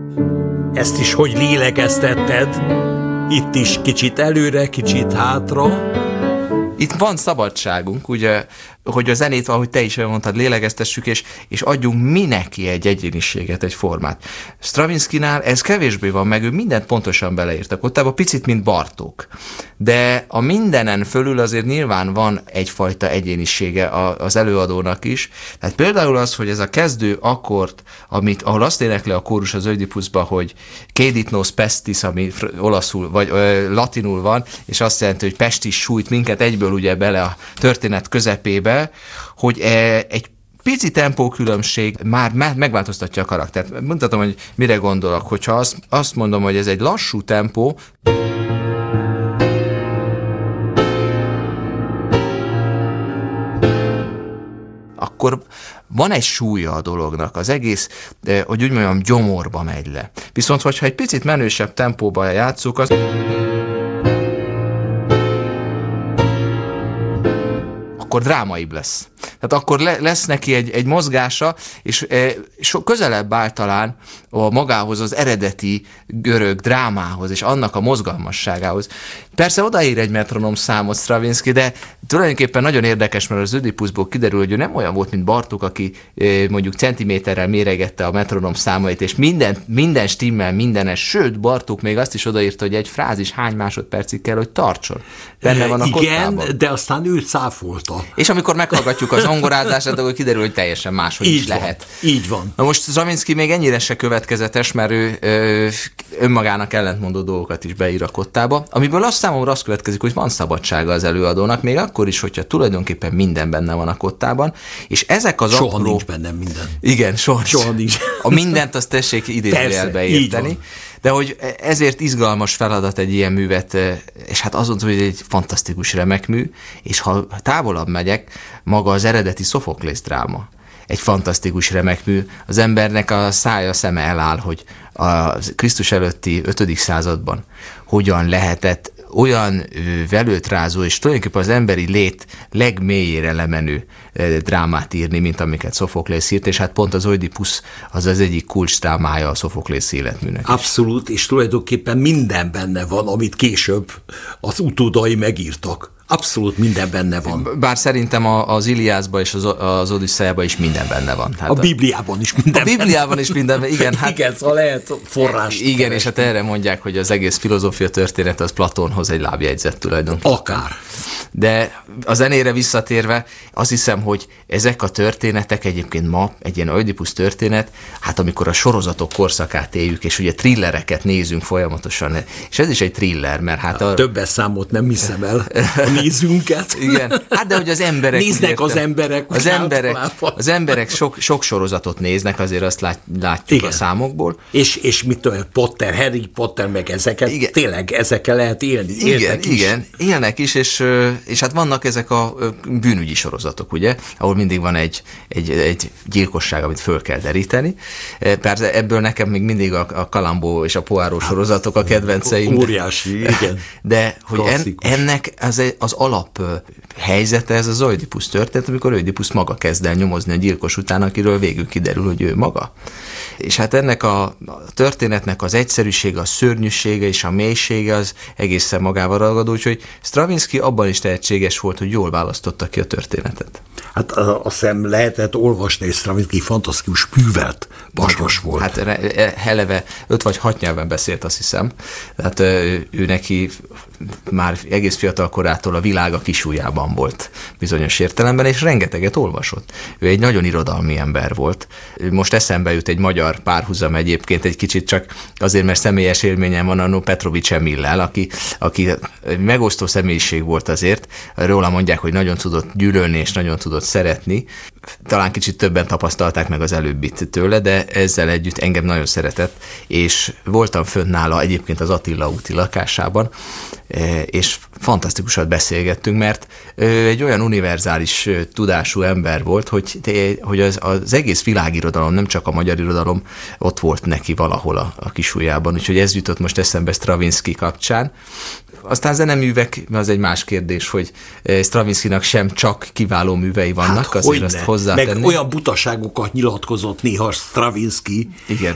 Ezt is hogy lélegeztetted? Itt is kicsit előre, kicsit hátra. Itt van szabadságunk, ugye, hogy a zenét, ahogy te is mondtad, lélegeztessük, és adjunk mindenki egy egyéniséget, egy formát. Stravinskynál ez kevésbé van meg, ő mindent pontosan beleírtak. Ott picit, mint Bartók. De a mindenen fölül azért nyilván van egyfajta egyénisége az előadónak is. Tehát például az, hogy ez a kezdő akkord, ahol azt énekli a kórus az Oidipuszba, hogy Cedit nos pestis, ami olaszul, vagy latinul van, és azt jelenti, hogy pestis sújt minket egyből ugye bele a történet közepébe, hogy egy pici tempókülönbség már megváltoztatja a karaktert. Mutatom, hogy mire gondolok, hogyha azt mondom, hogy ez egy lassú tempó, akkor van egy súlya a dolognak, az egész, hogy úgy mondjam, gyomorba megy le. Viszont, hogyha egy picit menősebb tempóban játsszuk, akkor drámaibb lesz. Tehát akkor lesz neki egy mozgása, és közelebb áll talán magához, az eredeti görög drámához, és annak a mozgalmasságához. Persze odaír egy metronom számot Stravinsky, de tulajdonképpen nagyon érdekes, mert az Oidipuszból kiderül, hogy ő nem olyan volt, mint Bartók, aki mondjuk centiméterrel méregette a metronom számait, és minden stimmel, mindenes, sőt, Bartók még azt is odaírta, hogy egy frázis hány másodpercig kell, hogy tartson. Benne van a kottában. Igen, de aztán ő cáfolta. És amikor meghallgatjuk az zongorázását, akkor kiderül, hogy teljesen máshogy így is van, lehet. Így van. Na most Stravinsky még ennyire se következetes, mert ő önmagának ellentmondó dolgokat is beír a kottába, amiből számomra azt következik, hogy van szabadsága az előadónak, még akkor is, hogyha tulajdonképpen minden benne van a kottában, és ezek az soha nincs benne minden. Igen, soha nincs. A mindent azt tessék idézőjelbe érteni. De hogy ezért izgalmas feladat egy ilyen művet, és hát azon, hogy egy fantasztikus remek mű, és ha távolabb megyek, maga az eredeti Szofoklész dráma. Egy fantasztikus remek mű. Az embernek a szája, szeme eláll, hogy a Krisztus előtti 5. században hogyan lehetett olyan velőtrázó, és tulajdonképpen az emberi lét legmélyére lemenő drámát írni, mint amiket Szofoklész írt, és hát pont az Oidipusz az egyik kulcsdrámája a Szofoklész életműnek. Abszolút, és tulajdonképpen minden benne van, amit később az utódai megírtak. Abszolút minden benne van. Bár szerintem az Iliászban és az Odüsszeiában is minden benne van. Hát a Bibliában is minden. A Bibliában is minden, igen. Hát, igen, szóval lehet forrás. Igen, keresni. És hát erre mondják, hogy az egész filozófia történet az Platónhoz egy lábjegyzet tulajdonképpen. Akár. De a zenére visszatérve, azt hiszem, hogy ezek a történetek egyébként ma, egy ilyen Oidipusz történet, hát amikor a sorozatok korszakát éljük, és ugye thrillereket nézünk folyamatosan, és ez is egy thriller, mert hát többes számot nem hiszem el a nézőnket. Igen, hát de hogy az emberek... Néznek az emberek. Az emberek sok sorozatot néznek, azért azt látjuk igen. A számokból. És mit tudom, Potter, Harry Potter, meg ezeket, igen. Tényleg ezekkel lehet élni. Igen, élnek is, és hát vannak ezek a bűnügyi sorozatok, ugye, ahol mindig van egy gyilkosság, amit föl kell deríteni. Persze ebből nekem még mindig a Columbo és a Poirot sorozatok a kedvenceim. Óriási, igen. De hogy ennek az alap helyzete, ez az Oidipusz történet, amikor Oidipusz maga kezd el nyomozni a gyilkos után, akiről végül kiderül, hogy ő maga. És hát ennek a történetnek az egyszerűsége, a szörnyűsége és a mélysége az egészen magával ragadó, úgyhogy Stravinsky abban is tehetséges volt, hogy jól választotta ki a történetet. Hát azt hiszem lehetett olvasni, és Stravinsky fantasztikus művelt pastos volt. Hát eleve 5 vagy 6 nyelven beszélt, azt hiszem. Tehát ő neki már egész fiatal korától a világ a kisujjában volt bizonyos értelemben, és rengeteget olvasott. Ő egy nagyon irodalmi ember volt. Most eszembe jut egy magyar párhuzam egyébként, egy kicsit csak azért, mert személyes élményem van annó Petrovics Emillel, aki megosztó személyiség volt azért. Róla mondják, hogy nagyon tudott gyűlölni, és nagyon tudott szeretni. Talán kicsit többen tapasztalták meg az előbbit tőle, de ezzel együtt engem nagyon szeretett, és voltam fönn nála egyébként az Attila úti lakásában, és fantasztikusat beszélgettünk, mert egy olyan univerzális tudású ember volt, hogy az egész világirodalom, nem csak a magyar irodalom, ott volt neki valahol a kisujjában, úgyhogy ez jutott most eszembe Stravinsky kapcsán. Aztán zeneművek, az egy más kérdés, hogy Stravinskynak sem csak kiváló művei vannak, hát, azért azt hozzátenni. Meg olyan butaságokat nyilatkozott néha Stravinsky, igen.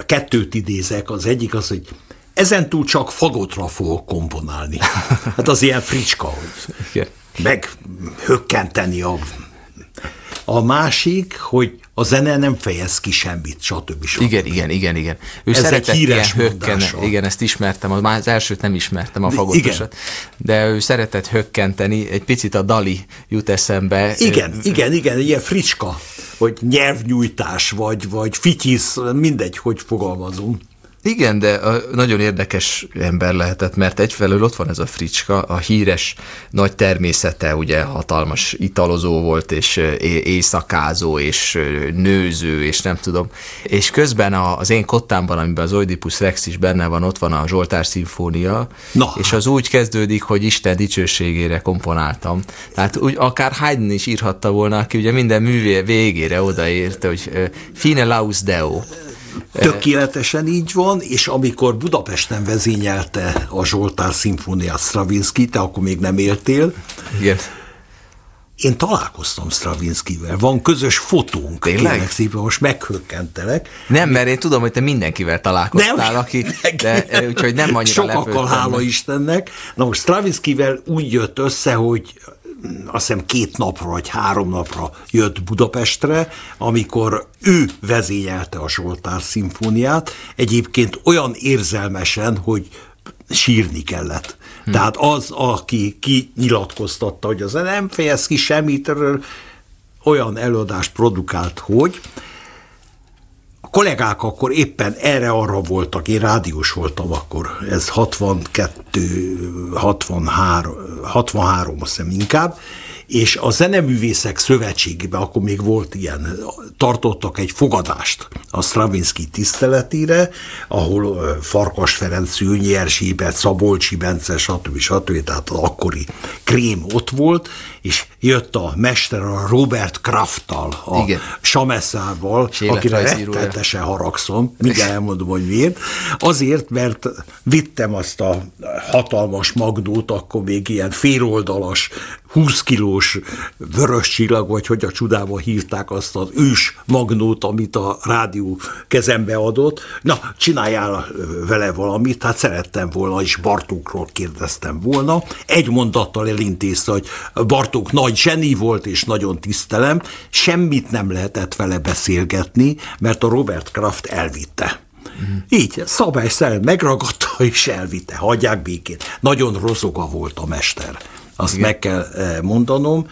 kettőt idézek, az egyik az, hogy ezentúl csak fagotra fogok komponálni. Hát az ilyen fricska, hogy meghökkenteni a másik, hogy a zene nem fejez ki semmit, stb. Igen. Ez egy híres mondása. Igen, ezt ismertem, az elsőt nem ismertem, a fagotosat. De ő szeretett hökkenteni, egy picit a Dali jut eszembe. Igen, ilyen fricska, hogy nyelvnyújtás, vagy fityisz, mindegy, hogy fogalmazunk. Igen, de nagyon érdekes ember lehetett, mert egyfelől ott van ez a fricska, a híres nagy természete, ugye hatalmas italozó volt, és éjszakázó, és nőző, és nem tudom. És közben az én kottámban, amiben az Oidipus Rex is benne van, ott van a Zsoltár szimfónia, és az úgy kezdődik, hogy Isten dicsőségére komponáltam. Tehát úgy akár Haydn is írhatta volna, aki ugye minden művé végére odaérte, hogy Fine Laus Deo. Tökéletesen így van, és amikor Budapesten vezényelte a Zsoltár szimfóniát Stravinsky, te akkor még nem éltél. Igen. Én találkoztam Stravinskyvel, van közös fotónk. Kérlek szépen, most meghökkentelek. Nem, mert én tudom, hogy te mindenkivel találkoztál, úgyhogy nem annyira lepődtem. Sokakkal, hála Istennek. Na most Stravinskyvel úgy jött össze, hogy azt hiszem 2 napra vagy 3 napra jött Budapestre, amikor ő vezényelte a Zsoltár szimfóniát, egyébként olyan érzelmesen, hogy sírni kellett. Tehát az, aki kinyilatkoztatta, hogy az nem fejez ki semmit, olyan előadást produkált, hogy a kollégák akkor éppen erre-arra voltak, én rádiós voltam akkor, ez 63, azt hiszem inkább, és a Zeneművészek Szövetségében, akkor még volt ilyen, tartottak egy fogadást a Stravinsky tiszteletére, ahol Farkas Ferenc, Szőnyi Erzsébet, Szabolcsi Bence, stb. Tehát az akkori krém ott volt, és jött a mester a Robert Krafttal, a Samesszával, akire rettenetesen haragszom, mindjárt elmondom, hogy miért. Azért, mert vittem azt a hatalmas magnót, akkor még ilyen féloldalas, 20 kilós vörös csillag, vagy hogy a csodában hívták azt az ős magnót, amit a rádió kezembe adott. Na, csináljál vele valamit, hát szerettem volna, és Bartókról kérdeztem volna. Egy mondattal elintézte, hogy Bartók nagy zseni volt, és nagyon tisztelem, semmit nem lehetett vele beszélgetni, mert a Robert Kraft elvitte. Így, szabályszerűen megragadta, és elvitte, hagyják békén. Nagyon rozoga volt a mester. Azt meg kell mondanom.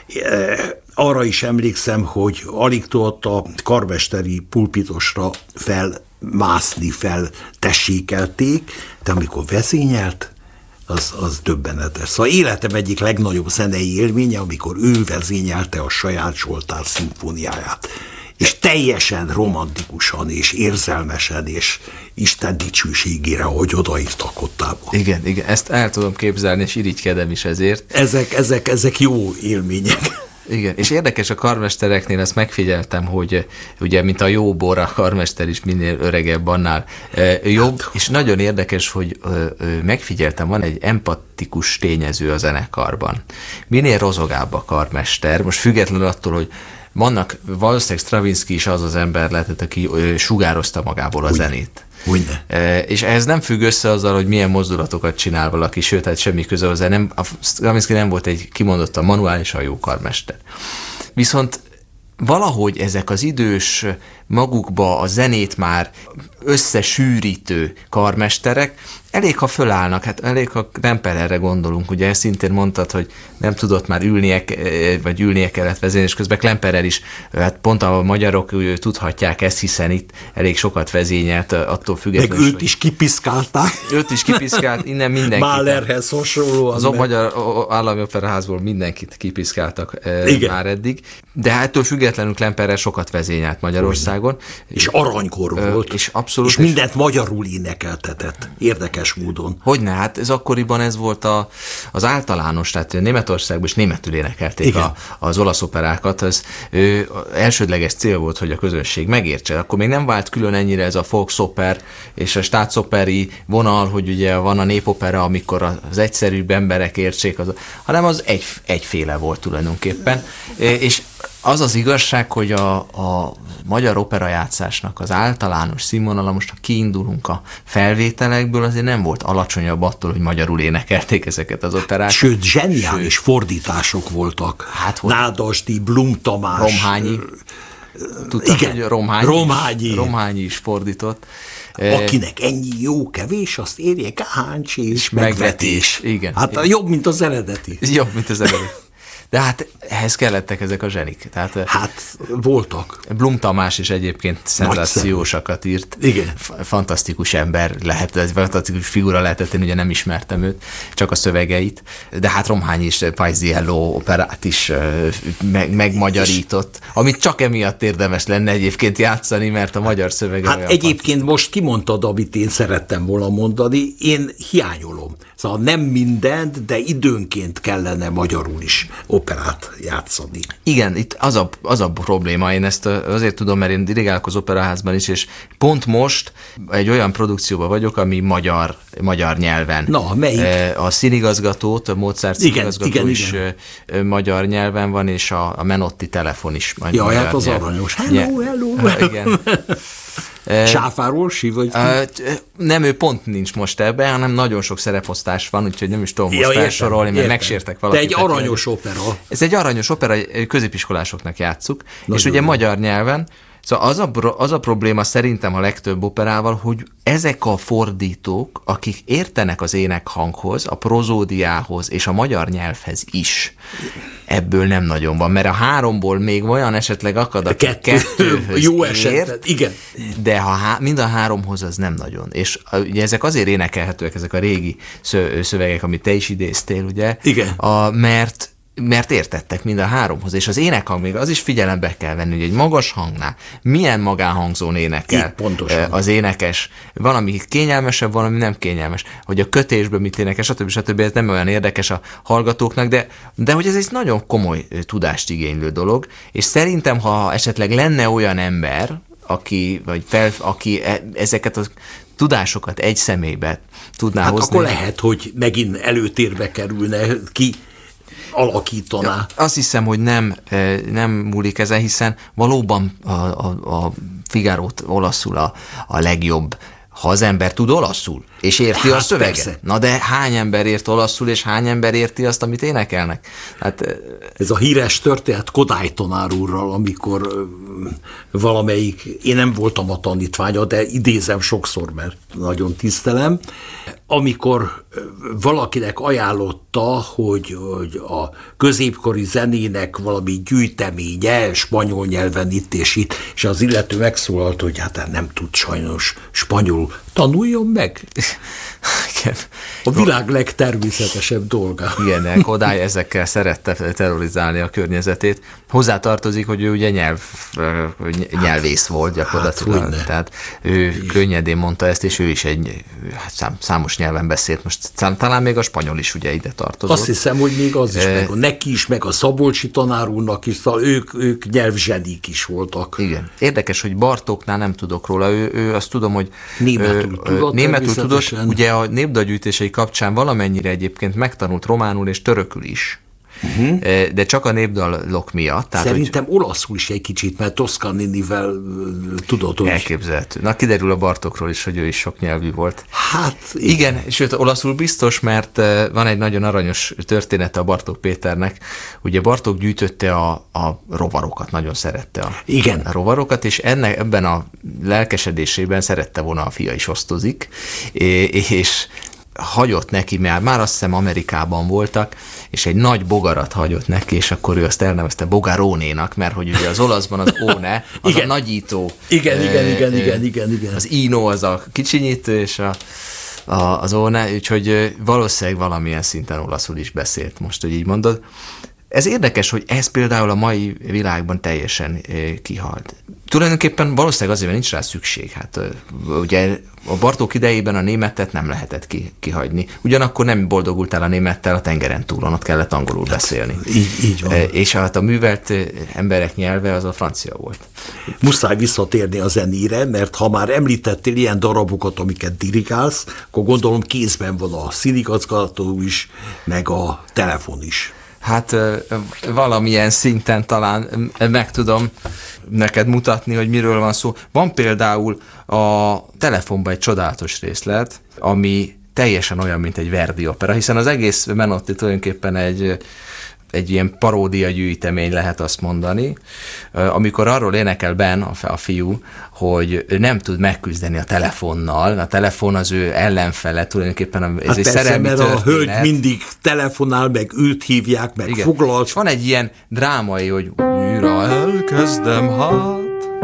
Arra is emlékszem, hogy alig tudott a karmesteri pulpitosra felmászni, feltessékelték, de amikor vezényelt, az döbbenetes. Szóval életem egyik legnagyobb zenei élménye, amikor ő vezényelte a saját Zsoltár szimfóniáját. És teljesen romantikusan, és érzelmesen, és Isten dicsőségére, hogy odaírtak kottába. Igen, ezt el tudom képzelni, és irigykedem is ezért. Ezek jó élmények. Igen, és érdekes a karmestereknél, ezt megfigyeltem, hogy ugye, mint a jó bor, a karmester is minél öregebb, annál jobb, és nagyon érdekes, hogy megfigyeltem, van egy empatikus tényező a zenekarban. Minél rozogább a karmester, most függetlenül attól, hogy vannak, valószínűleg Stravinsky is az ember lehetett, aki sugározta magából a zenét. És ez nem függ össze azzal, hogy milyen mozdulatokat csinál valaki, sőt, tehát semmi köze hozzá. Stravinsky nem volt egy kimondottan manuálisan jó karmester. Viszont valahogy ezek az idős, magukba a zenét már összesűrítő karmesterek, elég, ha fölállnak, hát elég, ha Klempererre gondolunk, ugye ezt szintén mondtad, hogy nem tudott már ülnie kellett vezényelni, és közben Klemperer is, hát pont a magyarok tudhatják ezt, hiszen itt elég sokat vezényelt, attól függetlenül. Meg őt is kipiszkálták. Őt is kipiszkált, innen mindenkit. Mahlerhez hasonlóan. Az Magyar Állami Operaházból mindenkit kipiszkáltak már eddig, de hát ettől függetlenül Klemperer sokat vezényelt Magyarországon. És aranykor volt. És abszolút. És mindent magyarul énekeltetett. Érdekes módon. Hogyne, hát ez akkoriban ez volt az általános, tehát Németországban is németül énekelték az olasz operákat, az elsődleges cél volt, hogy a közönség megértse. Akkor még nem vált külön ennyire ez a Volksoper és a Staatsoperi vonal, hogy ugye van a népopera, amikor az egyszerűbb emberek értsék, hanem az egyféle volt tulajdonképpen. És az az igazság, hogy a magyar operajátszásnak az általános színvonala, most ha kiindulunk a felvételekből, azért nem volt alacsonyabb attól, hogy magyarul énekelték ezeket az operákat. Sőt, zseniális fordítások voltak. Hát, Nádasdy, Blum Tamás. Romhányi. Tudtad, Igen, hogy Romhányi is fordított. Akinek ennyi jó kevés, azt érje káncs és megvetés. Igen. Hát jobb, mint az eredeti. Jobb, mint az eredeti. De hát ehhez kellettek ezek a zsenik. Tehát, hát voltak. Blum Tamás is egyébként szenzációsakat írt. Igen. Fantasztikus ember lehet, egy fantasztikus figura lehetett, én ugye nem ismertem őt, csak a szövegeit. De hát Romhányi is Paisiello operát is megmagyarított, amit csak emiatt érdemes lenne egyébként játszani, mert a magyar szövege hát egyébként most kimondtad, amit én szerettem volna mondani, én hiányolom. Szóval nem mindent, de időnként kellene magyarul is operát játszani. Igen, itt az a probléma, én ezt azért tudom, mert én dirigálok az operaházban is, és pont most egy olyan produkcióban vagyok, ami magyar nyelven. Na, melyik? A színigazgatót, a Mozart színigazgató is magyar nyelven van, és a Menotti telefon is magyar hát az nyelven. aranyos. Hello. Igen. Sáfárorsi vagy ki? Nem, ő pont nincs most ebben, hanem nagyon sok szereposztás van, úgyhogy nem is tudom most felsorolni, mert megsértek valakit. De egy aranyos opera. Ez egy aranyos opera, középiskolásoknak játsszuk, és ugye magyar nyelven. Szóval az a probléma szerintem a legtöbb operával, hogy ezek a fordítók, akik értenek az énekhanghoz, a prozódiához és a magyar nyelvhez is, ebből nem nagyon van, mert a 3-ból még olyan esetleg akad, a kettőhöz jó esetben, igen. De mind a 3-hoz az nem nagyon. És ugye ezek azért énekelhetőek, ezek a régi szövegek, amit te is idéztél, ugye? Igen. Mert értettek mind a 3-hoz, és az énekhang még az is figyelembe kell venni, hogy egy magas hangnál milyen magánhangzón énekel az énekes. Van, ami kényelmesebb, van, ami nem kényelmes. Hogy a kötésből mit énekel, stb. Ez nem olyan érdekes a hallgatóknak, de hogy ez egy nagyon komoly tudást igénylő dolog, és szerintem, ha esetleg lenne olyan ember, aki ezeket a tudásokat egy személybe tudná hozni. Akkor lehet, hogy megint előtérbe kerülne ki, alakítaná. Ja, azt hiszem, hogy nem múlik ezen, hiszen valóban a Figarót olaszul a legjobb, ha az ember tud olaszul, és érti a szöveget. Persze. Na de hány ember ért olaszul, és hány ember érti azt, amit énekelnek? Hát, ez a híres történet Kodály tanár úrral, amikor valamelyik, én nem voltam a tanítványa, de idézem sokszor, mert nagyon tisztelem, amikor valakinek ajánlotta, hogy a középkori zenének valami gyűjteménye spanyol nyelven itt és itt, és az illető megszólalt, hogy hát nem tud sajnos spanyol, tanuljon meg. Igen. A világ legtermészetesebb dolga. Igen, Kodály ezekkel szerette terrorizálni a környezetét. Hozzátartozik, hogy ő ugye nyelvész volt gyakorlatilag. Tehát ő könnyedén mondta ezt, és ő is számos nyelven beszélt. Most talán még a spanyol is ugye ide tartozott. Azt hiszem, hogy még az is, meg neki is, meg a Szabolcsi tanár úrnak is, ők nyelvzsenik is voltak. Igen. Érdekes, hogy Bartóknál nem tudok róla. Ő azt tudom, hogy németül tudott. Ugye a népdalgyűjtései kapcsán valamennyire egyébként megtanult románul és törökül is. De csak a népdalok miatt. Tehát, szerintem olaszul is egy kicsit, mert Toscaninivel tudod, hogy... Elképzelhető. Na, kiderül a Bartókról is, hogy ő is sok nyelvű volt. Hát... Igen, sőt, olaszul biztos, mert van egy nagyon aranyos története a Bartók Péternek. Ugye Bartók gyűjtötte a rovarokat, nagyon szerette a rovarokat, és ebben a lelkesedésében szerette volna a fia is osztozik, és hagyott neki, mert már azt hiszem Amerikában voltak, és egy nagy bogarat hagyott neki, és akkor ő azt elnevezte bogarónénak, mert hogy ugye az olaszban az óne, az igen. A nagyító. Igen. Az ínó az a kicsinyítő, és az óne, úgyhogy valószínűleg valamilyen szinten olaszul is beszélt, most, hogy így mondod. Ez érdekes, hogy ez például a mai világban teljesen kihalt. Tulajdonképpen valószínűleg azért, mert nincs rá szükség. Hát ugye a Bartók idejében a németet nem lehetett kihagyni. Ugyanakkor nem boldogultál a némettel a tengeren túlon, ott kellett angolul beszélni. Így van. És hát a művelt emberek nyelve az a francia volt. Muszáj visszatérni a zenére, mert ha már említettél ilyen darabokat, amiket dirigálsz, akkor gondolom kézben van a színigazgató is, meg a telefon is. Hát valamilyen szinten talán meg tudom neked mutatni, hogy miről van szó. Van például a telefonban egy csodálatos részlet, ami teljesen olyan, mint egy Verdi opera, hiszen az egész Menotti tulajdonképpen egy ilyen paródia gyűjtemény, lehet azt mondani, amikor arról énekel Ben, a fiú, hogy ő nem tud megküzdeni a telefonnal, a telefon az ő ellenfele, tulajdonképpen ez hát egy persze, szerelmi mert történet. a hölgy mindig telefonál, meg őt hívják, meg igen. foglalt. És van egy ilyen drámai, hogy újra elkezdem, hát.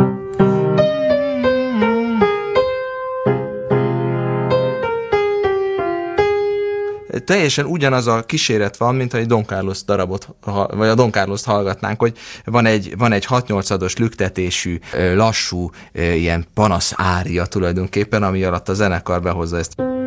Teljesen ugyanaz a kíséret van, mint egy Don Carlos darabot, vagy a Don Carlost hallgatnánk, hogy van egy 6-8-ados lüktetésű, lassú, ilyen panasz ária tulajdonképpen, ami alatt a zenekar behozza ezt.